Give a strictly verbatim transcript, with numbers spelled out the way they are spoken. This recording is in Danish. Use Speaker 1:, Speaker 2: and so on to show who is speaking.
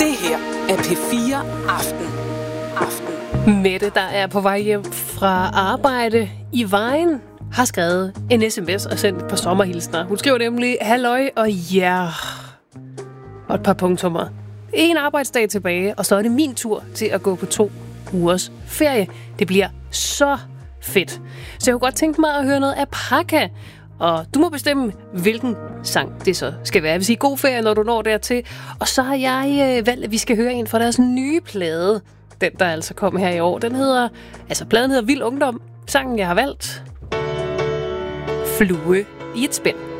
Speaker 1: Det her er P fire Aften. Aften.
Speaker 2: Mette, der er på vej hjem fra arbejde i vejen, har skrevet en sms og sendt et par sommerhilsner. Hun skriver nemlig, halløj og ja, og et par punktummer. En arbejdsdag tilbage, og så er det min tur til at gå på to ugers ferie. Det bliver så fedt. Så jeg kunne godt tænke mig at høre noget af Pakka. Og du må bestemme, hvilken sang det så skal være. Jeg vil sige god ferie, når du når dertil. Og så har jeg øh, valgt, at vi skal høre en fra deres nye plade. Den, der altså kom her i år. Den hedder, altså pladen hedder Vild Ungdom. Sangen, jeg har valgt, Flue i et spænd.